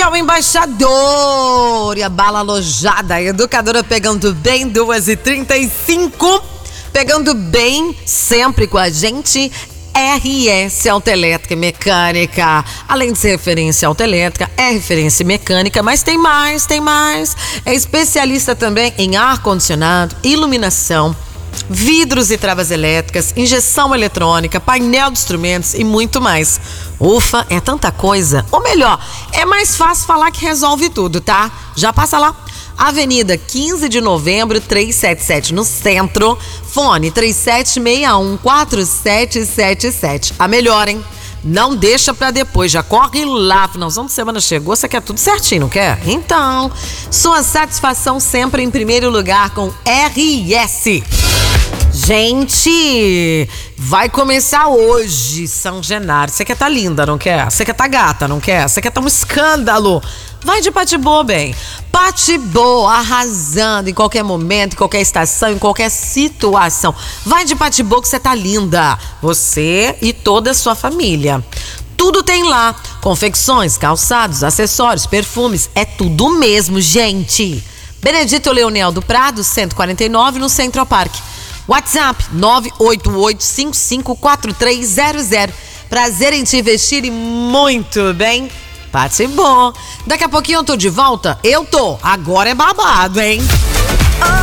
ao embaixador e a bala alojada, a educadora pegando bem, 2h35, pegando bem sempre com a gente. RS Autoelétrica e Mecânica. Além de ser referência autoelétrica, é referência mecânica, mas tem mais. É especialista também em ar-condicionado, iluminação, vidros e travas elétricas, injeção eletrônica, painel de instrumentos e muito mais. Ufa, é tanta coisa. Ou melhor, é mais fácil falar que resolve tudo, tá? Já passa lá. Avenida 15 de Novembro, 377, no centro. Fone 3761-4777. A melhor, hein? Não deixa pra depois, já corre lá. Finalzão de semana chegou, você quer tudo certinho, não quer? Então, sua satisfação sempre em primeiro lugar com RS. Gente, vai começar hoje São Januário. Você quer tá linda, não quer? Você quer tá gata, não quer? Você quer tá um escândalo? Vai de Patibô, bem. Patibô, arrasando em qualquer momento, em qualquer estação, em qualquer situação. Vai de Patibô que você tá linda. Você e toda a sua família. Tudo tem lá. Confecções, calçados, acessórios, perfumes. É tudo mesmo, gente. Benedito Leonel do Prado, 149, no Centro Parque. WhatsApp 988554300. Prazer em te investir e muito bem. Patibô. Daqui a pouquinho eu tô de volta. Agora é babado, hein?